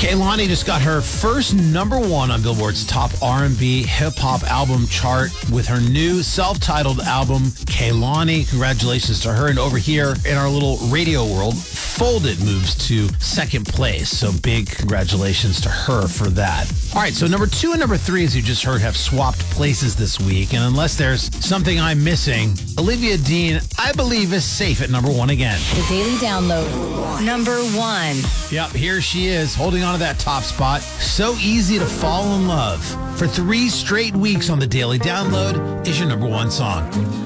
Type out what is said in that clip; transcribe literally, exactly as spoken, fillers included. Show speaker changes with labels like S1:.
S1: Kehlani just got her first number one on Billboard's top R and B hip-hop album chart with her new self-titled album, Kehlani. Congratulations to her. And over here in our little radio world, Folded moves to second place. So big congratulations to her for that. All right, so number two and number three, as you just heard, have swapped places this week. And unless there's something I'm missing, Olivia Dean, I believe, is safe at number one again.
S2: The Daily Download. Number one.
S1: Yep, here she is, holding on to that top spot. So easy to fall in love. For three straight weeks on the Daily Download is your number one song.